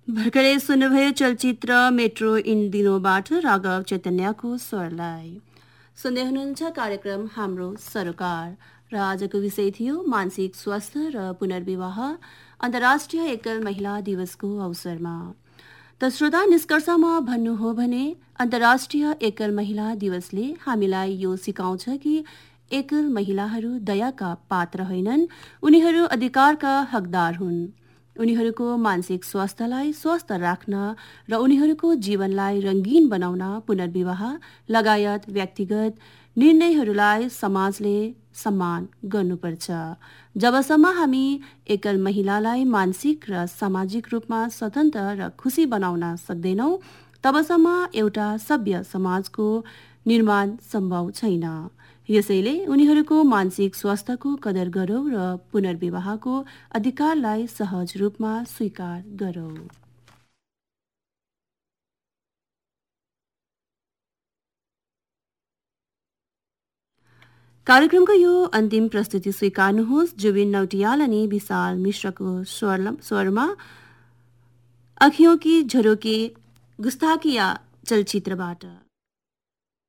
भर्खरै सुन्नुभयो चलचित्र मेट्रो इन दिनोबाट राघव चैतन्यको स्वरलाई। सुन्दै हुनुहुन्छ कार्यक्रम हाम्रो सरोकार र आजको विषय थियो मानसिक स्वास्थ्य र पुनर्विवाह अन्तर्राष्ट्रिय एकल महिला दिवसको अवसरमा। त श्रोता, निष्कर्षमा भन्नु हो भने अन्तर्राष्ट्रिय एकल महिला दिवसले हामीलाई यो सिकाउँछ कि एकल महिलाहरू दयाका पात्र होइनन्, उनीहरू अधिकारका हकदार हुन्। उनीहरूको मानसिक स्वास्थ्यलाई स्वस्थ राख्न र उनीहरूको जीवनलाई रंगीन बनाउन पुनर्विवाह लगायत व्यक्तिगत निर्णयहरूलाई समाजले सम्मान गर्नुपर्छ। जबसम्म हामी एकल महिलालाई मानसिक र सामाजिक रूपमा स्वतन्त्र र खुशी बनाउन सक्दैनौँ, तबसम्म एउटा सभ्य समाजको निर्माण सम्भव छैन। यसैले उनीहरूको मानसिक स्वास्थ्यको कदर गरौँ र पुनर्विवाहको अधिकारलाई सहज रूपमा स्वीकार गरौँ। कार्यक्रमको यो अन्तिम प्रस्तुति स्वीकार्नुहोस् जुबिन नौटियाल अनि विशाल मिश्रको स्वरमा अखियों की झरोके गुस्ताखिया चलचित्रबाट।